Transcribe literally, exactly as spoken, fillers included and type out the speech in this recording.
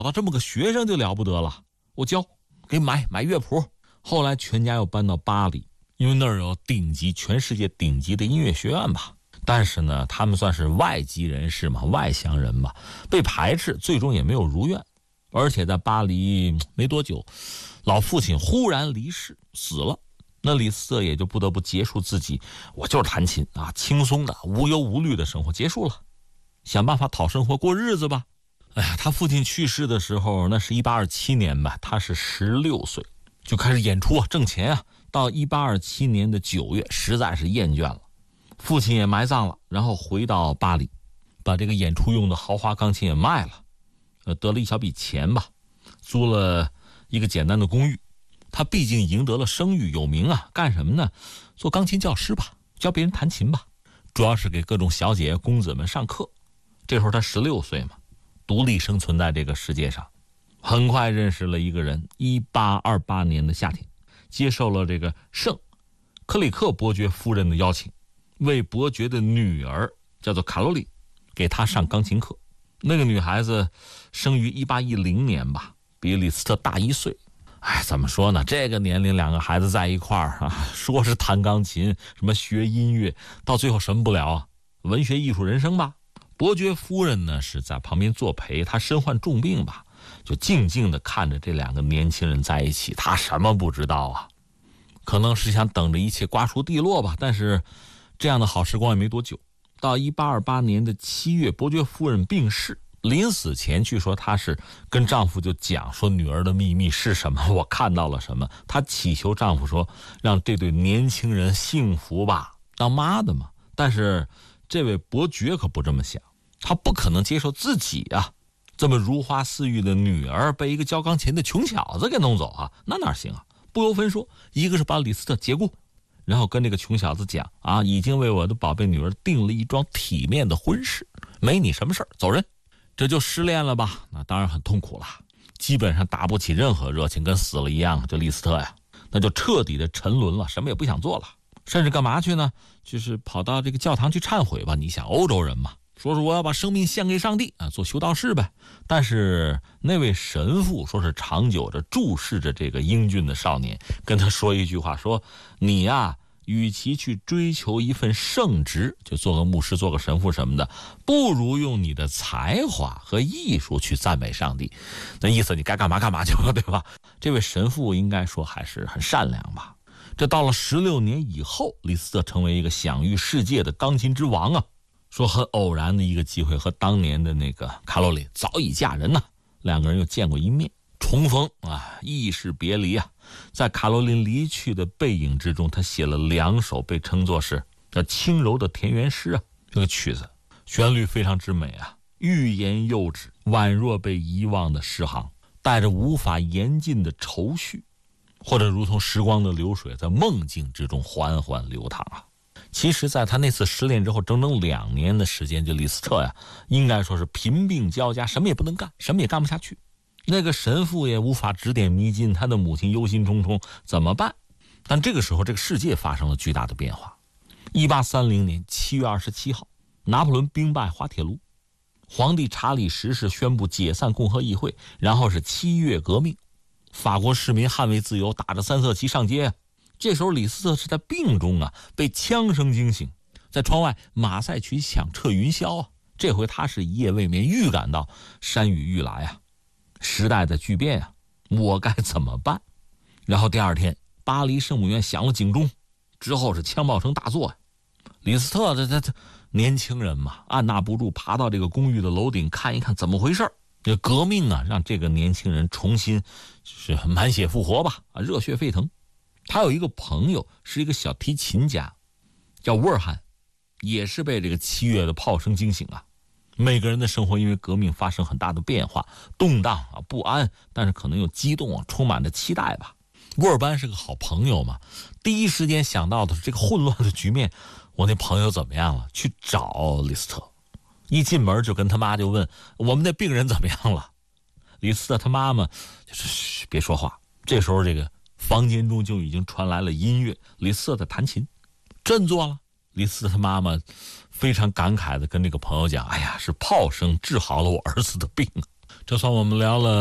找到这么个学生就了不得了，我教，给买买乐谱。后来全家又搬到巴黎，因为那儿有顶级全世界顶级的音乐学院吧。但是呢，他们算是外籍人士嘛，外乡人嘛，被排斥，最终也没有如愿。而且在巴黎没多久，老父亲忽然离世死了，那李斯特也就不得不结束自己，我就是弹琴啊，轻松的无忧无虑的生活结束了，想办法讨生活过日子吧。哎呀，他父亲去世的时候，那是一八二七年吧，他是十六岁，就开始演出啊，挣钱啊。到一八二七年的九月，实在是厌倦了，父亲也埋葬了，然后回到巴黎，把这个演出用的豪华钢琴也卖了，呃，得了一小笔钱吧，租了一个简单的公寓。他毕竟赢得了声誉有名啊，干什么呢？做钢琴教师吧，教别人弹琴吧，主要是给各种小姐公子们上课。这时候他十六岁嘛，独立生存在这个世界上。很快认识了一个人，一八二八年的夏天，接受了这个圣克里克伯爵夫人的邀请，为伯爵的女儿叫做卡洛琳给他上钢琴课。那个女孩子生于一八一零年吧，比李斯特大一岁。哎，怎么说呢？这个年龄两个孩子在一块儿啊，说是弹钢琴，什么学音乐，到最后什么不了啊？文学艺术人生吧。伯爵夫人呢是在旁边作陪，她身患重病吧，就静静地看着这两个年轻人在一起，她什么不知道啊？可能是想等着一切瓜熟蒂落吧。但是这样的好时光也没多久，到一八二八年的七月，伯爵夫人病逝。临死前据说她是跟丈夫就讲说女儿的秘密是什么，我看到了什么。她祈求丈夫说让这对年轻人幸福吧，当妈的嘛。但是这位伯爵可不这么想，他不可能接受自己啊这么如花似玉的女儿被一个教钢琴的穷小子给弄走啊，那哪行啊？不由分说，一个是把李斯特结过，然后跟这个穷小子讲啊，已经为我的宝贝女儿定了一桩体面的婚事，没你什么事儿，走人。这就失恋了吧？那当然很痛苦了，基本上打不起任何热情，跟死了一样。这李斯特呀，那就彻底的沉沦了，什么也不想做了，甚至干嘛去呢？就是跑到这个教堂去忏悔吧。你想欧洲人嘛，说是我要把生命献给上帝啊，做修道士呗。但是那位神父说是长久着注视着这个英俊的少年，跟他说一句话，说你呀，与其去追求一份圣职，就做个牧师做个神父什么的，不如用你的才华和艺术去赞美上帝。那意思你该干嘛干嘛去了，对吧？这位神父应该说还是很善良吧。这到了十六年以后，李斯特成为一个享誉世界的钢琴之王啊。说很偶然的一个机会，和当年的那个卡洛琳早已嫁人呐，两个人又见过一面，重逢啊，亦是别离啊。在卡罗琳离去的背影之中，他写了两首被称作是叫轻柔的田园诗啊。这个曲子旋律非常之美啊，欲言又止，宛若被遗忘的诗行，带着无法言尽的愁绪，或者如同时光的流水在梦境之中缓缓流淌啊。其实在他那次失恋之后整整两年的时间，就李斯特呀，应该说是贫病交加，什么也不能干，什么也干不下去。那个神父也无法指点迷津，他的母亲忧心忡忡，怎么办？但这个时候这个世界发生了巨大的变化。一八三零年七月二十七号，拿破仑兵败滑铁卢，皇帝查理十世宣布解散共和议会，然后是七月革命，法国市民捍卫自由，打着三色旗上街啊。这时候李斯特是在病中啊，被枪声惊醒，在窗外马赛曲响彻云霄啊。这回他是一夜未眠，预感到山雨欲来啊，时代的巨变啊，我该怎么办？然后第二天，巴黎圣母院响了警钟，之后是枪炮声大作。李斯特这这这年轻人嘛，按捺不住，爬到这个公寓的楼顶看一看怎么回事。这革命啊，让这个年轻人重新是满血复活吧，啊，热血沸腾。他有一个朋友是一个小提琴家，叫沃尔汉，也是被这个七月的炮声惊醒啊。每个人的生活因为革命发生很大的变化，动荡啊，不安，但是可能又激动啊，充满着期待吧。沃尔班是个好朋友嘛，第一时间想到的是这个混乱的局面，我那朋友怎么样了？去找李斯特，一进门就跟他妈就问我们那病人怎么样了。李斯特他妈妈就是嘘，别说话。这时候这个房间中就已经传来了音乐，李斯特在弹琴，振作了。李斯特他妈妈非常感慨的跟这个朋友讲，哎呀，是炮声治好了我儿子的病。 这算我们聊了